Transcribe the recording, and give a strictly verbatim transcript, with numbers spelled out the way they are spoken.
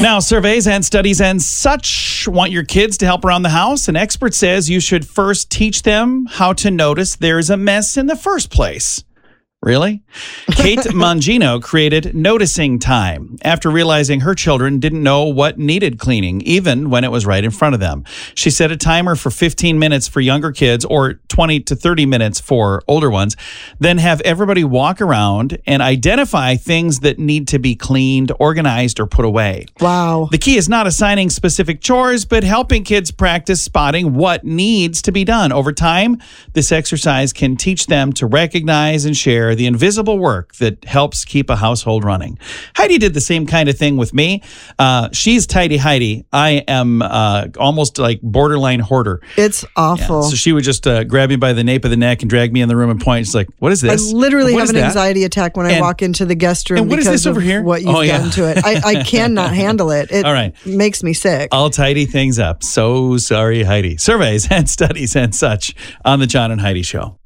Now, surveys and studies and such want your kids to help around the house. An expert says you should first teach them how to notice there's a mess in the first place. Really? Kate Mangino created Noticing Time after realizing her children didn't know what needed cleaning, even when it was right in front of them. She set a timer for fifteen minutes for younger kids or twenty to thirty minutes for older ones, then have everybody walk around and identify things that need to be cleaned, organized, or put away. Wow. The key is not assigning specific chores, but helping kids practice spotting what needs to be done. Over time, this exercise can teach them to recognize and share the invisible work that helps keep a household running. Heidi did the same kind of thing with me. Uh, she's Tidy Heidi. I am uh, almost like borderline hoarder. It's awful. Yeah, so she would just uh, grab me by the nape of the neck and drag me in the room and point. She's like, what is this? I literally What have is an that? anxiety attack when I And- walk into the guest room and what is because this over of here? what you've Oh, yeah. done to it. I, I cannot handle it. It All right. makes me sick. I'll tidy things up. So sorry, Heidi. Surveys and studies and such on the John and Heidi Show.